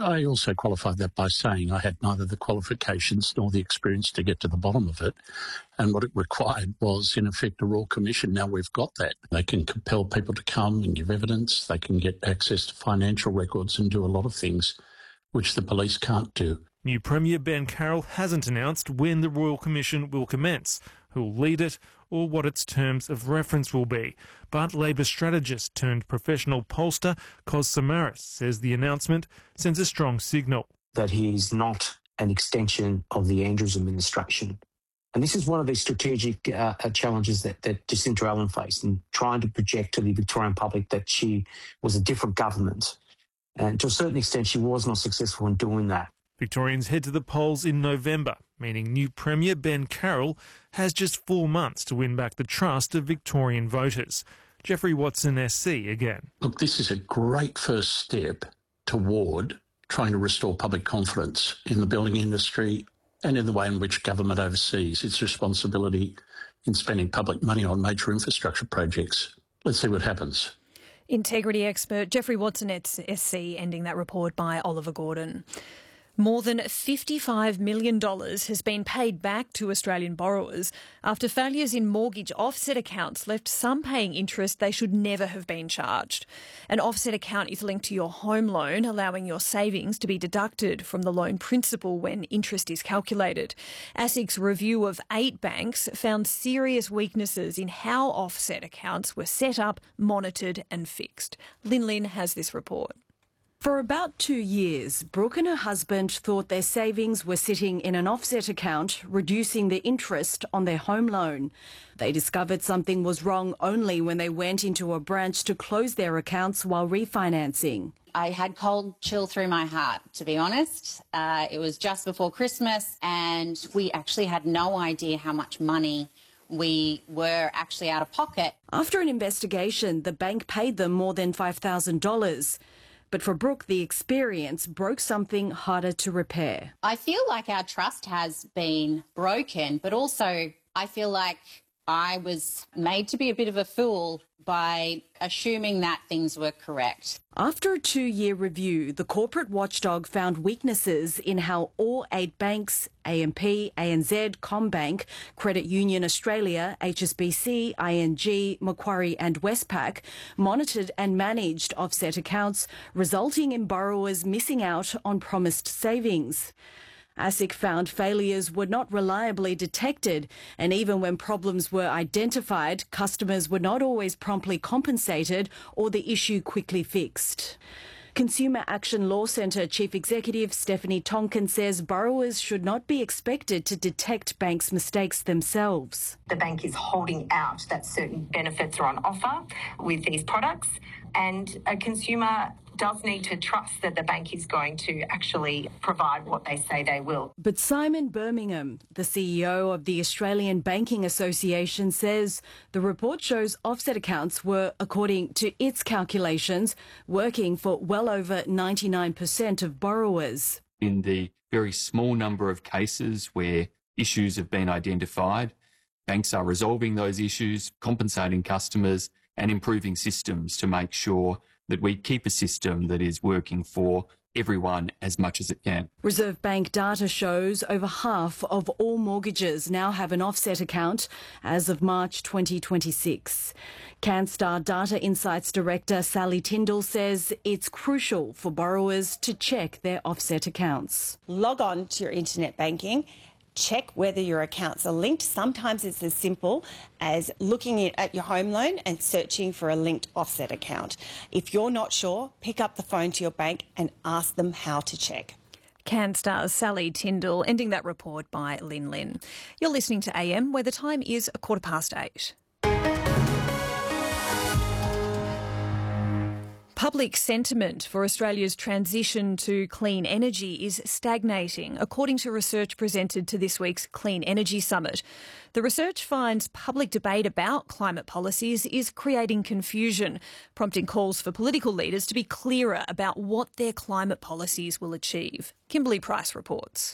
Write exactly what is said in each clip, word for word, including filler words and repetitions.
I also qualified that by saying I had neither the qualifications nor the experience to get to the bottom of it. And what it required was, in effect, a Royal Commission. Now we've got that. They can compel people to come and give evidence. They can get access to financial records and do a lot of things which the police can't do. New Premier Ben Carroll hasn't announced when the Royal Commission will commence, who will lead it, or what its terms of reference will be. But Labor strategist turned professional pollster Kos Samaras says the announcement sends a strong signal. That he is not an extension of the Andrews administration. And this is one of the strategic uh, challenges that, that Jacinta Allen faced in trying to project to the Victorian public that she was a different government. And to a certain extent, she was not successful in doing that. Victorians head to the polls in November, meaning new Premier Ben Carroll has just four months to win back the trust of Victorian voters. Jeffrey Watson S C again. Look, this is a great first step toward trying to restore public confidence in the building industry and in the way in which government oversees its responsibility in spending public money on major infrastructure projects. Let's see what happens. Integrity expert Jeffrey Watson S C ending that report by Oliver Gordon. More than fifty-five million dollars has been paid back to Australian borrowers after failures in mortgage offset accounts left some paying interest they should never have been charged. An offset account is linked to your home loan, allowing your savings to be deducted from the loan principal when interest is calculated. ASIC's review of eight banks found serious weaknesses in how offset accounts were set up, monitored and fixed. Lin Lin has this report. For about two years, Brooke and her husband thought their savings were sitting in an offset account, reducing the interest on their home loan. They discovered something was wrong only when they went into a branch to close their accounts while refinancing. I had cold chill through my heart, to be honest. Uh, it was just before Christmas and we actually had no idea how much money we were actually out of pocket. After an investigation, the bank paid them more than five thousand dollars. But for Brooke, the experience broke something harder to repair. I feel like our trust has been broken, but also I feel like I was made to be a bit of a fool by assuming that things were correct. After a two-year review, the corporate watchdog found weaknesses in how all eight banks, A M P, A N Z, CommBank, Credit Union Australia, H S B C, I N G, Macquarie and Westpac, monitored and managed offset accounts, resulting in borrowers missing out on promised savings. ASIC found failures were not reliably detected, and even when problems were identified, customers were not always promptly compensated or the issue quickly fixed. Consumer Action Law Centre Chief Executive Stephanie Tonkin says borrowers should not be expected to detect banks' mistakes themselves. The bank is holding out that certain benefits are on offer with these products, and a consumer does need to trust that the bank is going to actually provide what they say they will. But Simon Birmingham, the C E O of the Australian Banking Association, says the report shows offset accounts were, according to its calculations, working for well over ninety-nine percent of borrowers. In the very small number of cases where issues have been identified, banks are resolving those issues, compensating customers and improving systems to make sure that we keep a system that is working for everyone as much as it can. Reserve Bank data shows over half of all mortgages now have an offset account as of March twenty twenty-six. CanStar Data Insights Director Sally Tyndall says it's crucial for borrowers to check their offset accounts. Log on to your internet banking. Check whether your accounts are linked. Sometimes it's as simple as looking at your home loan and searching for a linked offset account. If you're not sure, pick up the phone to your bank and ask them how to check. CanStar's Sally Tyndall ending that report by Lin Lin. You're listening to A M, where the time is a quarter past eight. Public sentiment for Australia's transition to clean energy is stagnating, according to research presented to this week's Clean Energy Summit. The research finds public debate about climate policies is creating confusion, prompting calls for political leaders to be clearer about what their climate policies will achieve. Kimberly Price reports.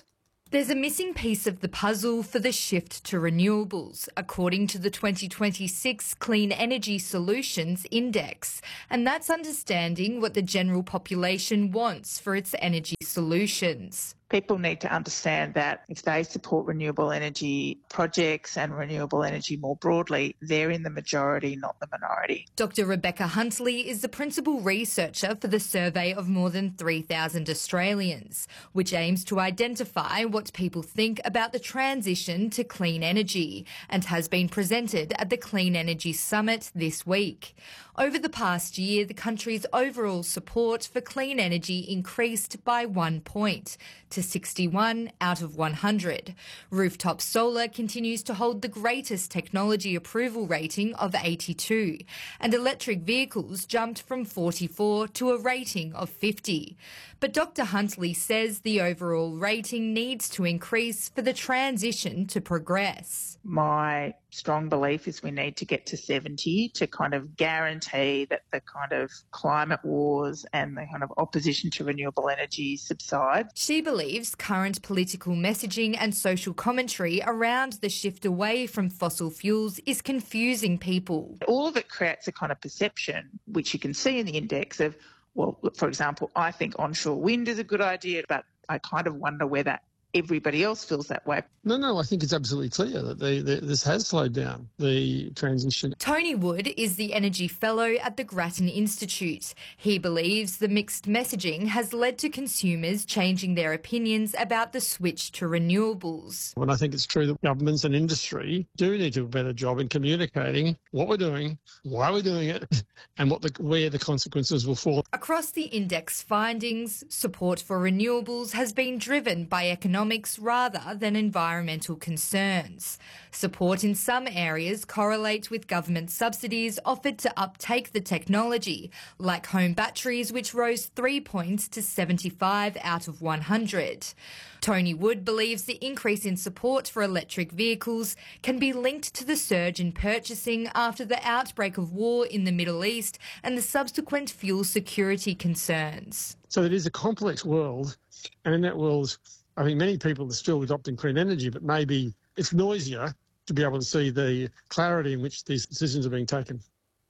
There's a missing piece of the puzzle for the shift to renewables, according to the twenty twenty-six Clean Energy Solutions Index, and that's understanding what the general population wants for its energy solutions. People need to understand that if they support renewable energy projects and renewable energy more broadly, they're in the majority, not the minority. Doctor Rebecca Huntley is the principal researcher for the survey of more than three thousand Australians, which aims to identify what people think about the transition to clean energy and has been presented at the Clean Energy Summit this week. Over the past year, the country's overall support for clean energy increased by one point to sixty-one out of one hundred. Rooftop solar continues to hold the greatest technology approval rating of eighty-two, and electric vehicles jumped from forty-four to a rating of fifty. But Doctor Huntley says the overall rating needs to increase for the transition to progress. My strong belief is we need to get to seventy to kind of guarantee that the kind of climate wars and the kind of opposition to renewable energy subside. She believes current political messaging and social commentary around the shift away from fossil fuels is confusing people. All of it creates a kind of perception, which you can see in the index of, well, for example, I think onshore wind is a good idea, but I kind of wonder whether everybody else feels that way. No, no, I think it's absolutely clear that the, the, this has slowed down the transition. Tony Wood is the Energy Fellow at the Grattan Institute. He believes the mixed messaging has led to consumers changing their opinions about the switch to renewables. And I think it's true that governments and industry do need to do a better job in communicating what we're doing, why we're doing it, and what the, where the consequences will fall. Across the index findings, support for renewables has been driven by economic economics rather than environmental concerns. Support in some areas correlate with government subsidies offered to uptake the technology, like home batteries, which rose three points to seventy-five out of one hundred. Tony Wood believes the increase in support for electric vehicles can be linked to the surge in purchasing after the outbreak of war in the Middle East and the subsequent fuel security concerns. So it is a complex world, and in that world, I think many people are still adopting clean energy, but maybe it's noisier to be able to see the clarity in which these decisions are being taken.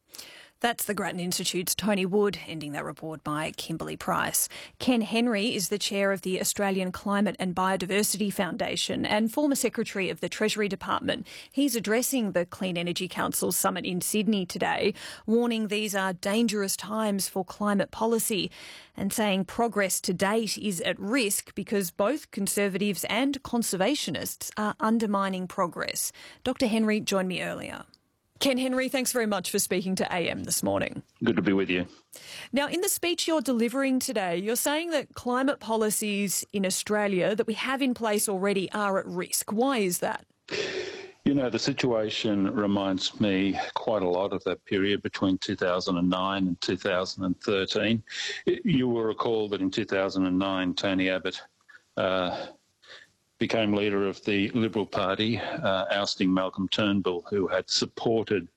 That's the Grattan Institute's Tony Wood, ending that report by Kimberly Price. Ken Henry is the chair of the Australian Climate and Biodiversity Foundation and former Secretary of the Treasury Department. He's addressing the Clean Energy Council summit in Sydney today, warning these are dangerous times for climate policy and saying progress to date is at risk because both Conservatives and conservationists are undermining progress. Doctor Henry joined me earlier. Ken Henry, thanks very much for speaking to A M this morning. Good to be with you. Now, in the speech you're delivering today, you're saying that climate policies in Australia that we have in place already are at risk. Why is that? You know, the situation reminds me quite a lot of that period between two thousand nine and two thousand thirteen. You will recall that in two thousand nine, Tony Abbott uh, became leader of the Liberal Party, uh, ousting Malcolm Turnbull, who had supported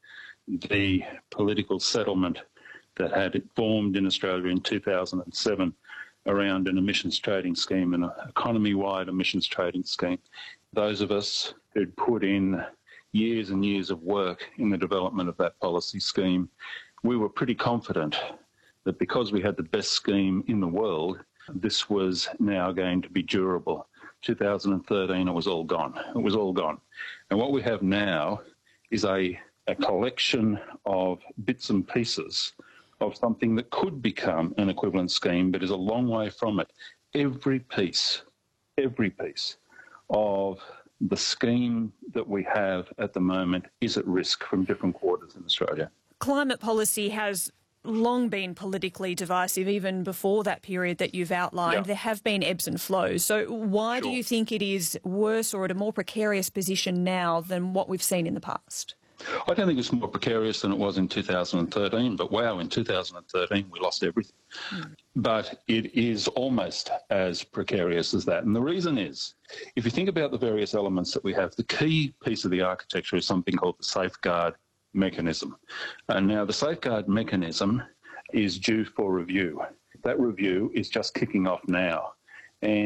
the political settlement that had formed in Australia in two thousand seven around an emissions trading scheme, an economy-wide emissions trading scheme. Those of us who'd put in years and years of work in the development of that policy scheme, we were pretty confident that because we had the best scheme in the world, this was now going to be durable. two thousand thirteen, it was all gone. It was all gone. And what we have now is a, a collection of bits and pieces of something that could become an equivalent scheme, but is a long way from it. Every piece, every piece of the scheme that we have at the moment is at risk from different quarters in Australia. Climate policy has long been politically divisive, even before that period that you've outlined. Yeah. There have been ebbs and flows. So why sure. do you think it is worse or at a more precarious position now than what we've seen in the past? I don't think it's more precarious than it was in two thousand thirteen, but wow, in two thousand thirteen we lost everything. Mm. But it is almost as precarious as that. And the reason is, if you think about the various elements that we have, the key piece of the architecture is something called the safeguard mechanism. And now the safeguard mechanism is due for review. That review is just kicking off now. And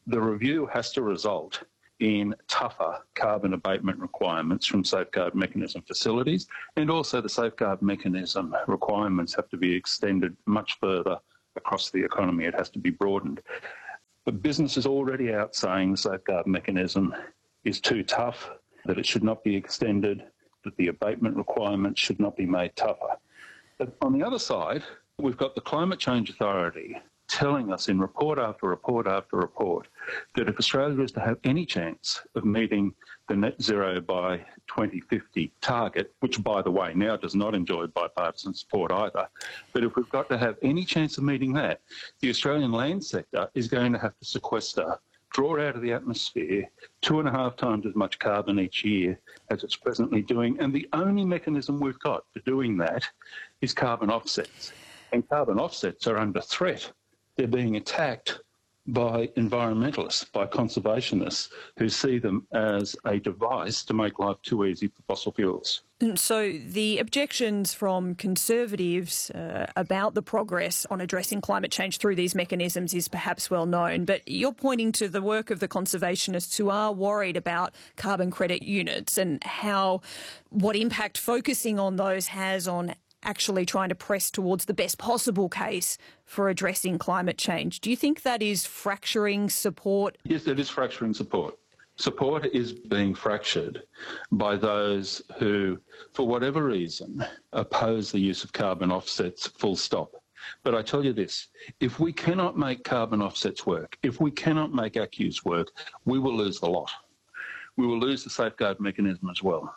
The review has to result in tougher carbon abatement requirements from safeguard mechanism facilities, and also the safeguard mechanism requirements have to be extended much further across the economy. It has to be broadened. But business is already out saying the safeguard mechanism is too tough, that it should not be extended, that the abatement requirements should not be made tougher. But on the other side, we've got the Climate Change Authority telling us in report after report after report that if Australia is to have any chance of meeting the net zero by twenty fifty target, which, by the way, now does not enjoy bipartisan support either, but if we've got to have any chance of meeting that, the Australian land sector is going to have to sequester, draw out of the atmosphere two and a half times as much carbon each year as it's presently doing. And the only mechanism we've got for doing that is carbon offsets. And carbon offsets are under threat. They're being attacked by environmentalists, by conservationists who see them as a device to make life too easy for fossil fuels. So the objections from Conservatives uh, about the progress on addressing climate change through these mechanisms is perhaps well known, but you're pointing to the work of the conservationists who are worried about carbon credit units and how what impact focusing on those has on actually trying to press towards the best possible case for addressing climate change. Do you think that is fracturing support? Yes, it is fracturing support. Support is being fractured by those who, for whatever reason, oppose the use of carbon offsets full stop. But I tell you this, if we cannot make carbon offsets work, if we cannot make A C Us work, we will lose the lot. We will lose the safeguard mechanism as well.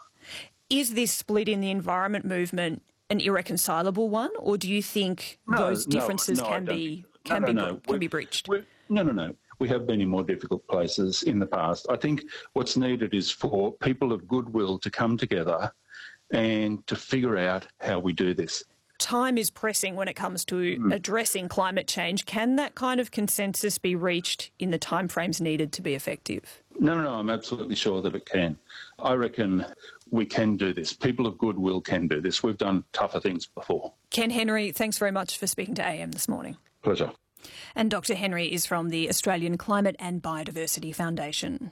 Is this split in the environment movement an irreconcilable one, or do you think no, those differences no, no, can be can no, be no, no. can be breached? No, no, no. We have been in more difficult places in the past. I think what's needed is for people of goodwill to come together and to figure out how we do this. Time is pressing when it comes to mm. addressing climate change. Can that kind of consensus be reached in the timeframes needed to be effective? No, no, no, I'm absolutely sure that it can. I reckon we can do this. People of goodwill can do this. We've done tougher things before. Ken Henry, thanks very much for speaking to A M this morning. Pleasure. And Doctor Henry is from the Australian Climate and Biodiversity Foundation.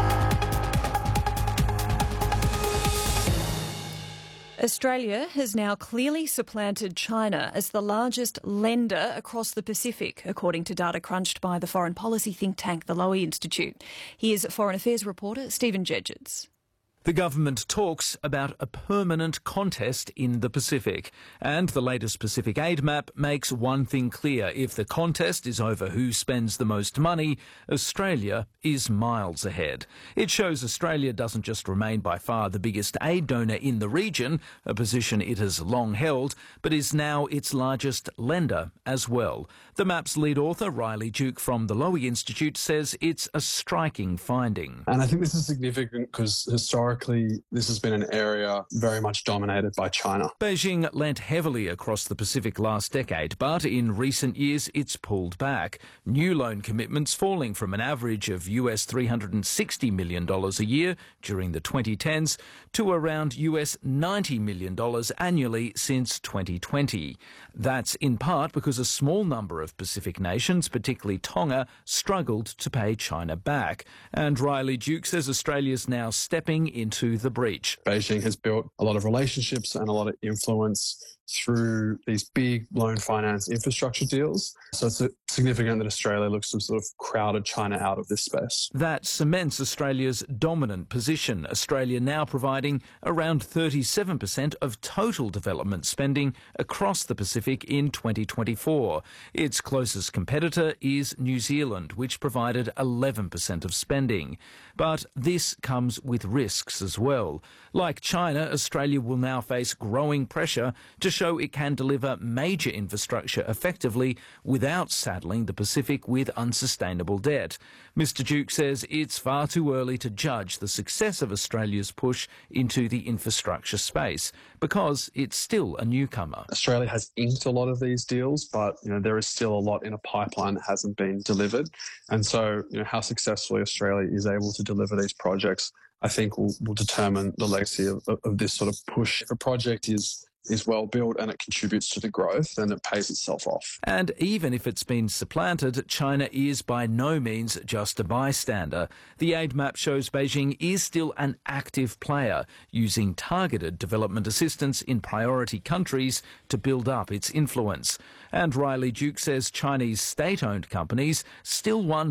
Australia has now clearly supplanted China as the largest lender across the Pacific, according to data crunched by the foreign policy think tank, the Lowy Institute. Here's Foreign Affairs reporter Stephen Jedgetts. The government talks about a permanent contest in the Pacific, and the latest Pacific aid map makes one thing clear. If the contest is over who spends the most money, Australia is miles ahead. It shows Australia doesn't just remain by far the biggest aid donor in the region, a position it has long held, but is now its largest lender as well. The map's lead author, Riley Duke from the Lowy Institute, says it's a striking finding. And I think this is significant because historically this has been an area very much dominated by China. Beijing lent heavily across the Pacific last decade, but in recent years it's pulled back. New loan commitments falling from an average of U S three hundred sixty million dollars a year during the twenty tens to around U S ninety million dollars annually since twenty twenty. That's in part because a small number of Pacific nations, particularly Tonga, struggled to pay China back. And Riley Duke says Australia's now stepping into the breach. Beijing has built a lot of relationships and a lot of influence through these big loan finance infrastructure deals. So it's significant that Australia looks to sort of crowded China out of this space. That cements Australia's dominant position. Australia now providing around thirty-seven percent of total development spending across the Pacific in twenty twenty-four. Its closest competitor is New Zealand, which provided eleven percent of spending. But this comes with risks as well. Like China, Australia will now face growing pressure to show it can deliver major infrastructure effectively without saddling the Pacific with unsustainable debt. Mister Duke says it's far too early to judge the success of Australia's push into the infrastructure space because it's still a newcomer. Australia has inked a lot of these deals, but you know there is still a lot in a pipeline that hasn't been delivered. And so you know how successfully Australia is able to deliver these projects, I think will, will determine the legacy of, of, of this sort of push. If a project is is well built and it contributes to the growth, then it pays itself off. And even if it's been supplanted, China is by no means just a bystander. The aid map shows Beijing is still an active player, using targeted development assistance in priority countries to build up its influence. And Riley Duke says Chinese state-owned companies still won